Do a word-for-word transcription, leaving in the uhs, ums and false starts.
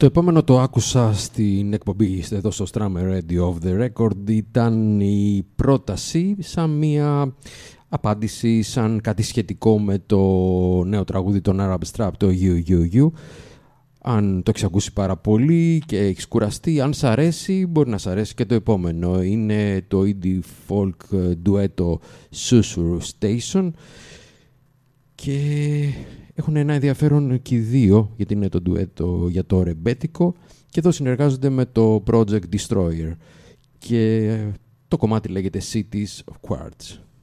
Το επόμενο το άκουσα στην εκπομπή εδώ στο Strammer Radio of the Record. Ήταν η πρόταση σαν μια απάντηση, σαν κάτι σχετικό με το νέο τραγούδι των Arab Strap, το You, You, You. Αν το έχεις ακούσει πάρα πολύ και έχεις κουραστεί, αν σ' αρέσει, μπορεί να σ' αρέσει και το επόμενο. Είναι το indie folk ντουέτο Susur Station και έχουν ένα ενδιαφέρον και οι δύο, γιατί είναι το ντουέτο για το ρεμπέτικο και εδώ συνεργάζονται με το Project Destroyer και το κομμάτι λέγεται Cities of Quartz.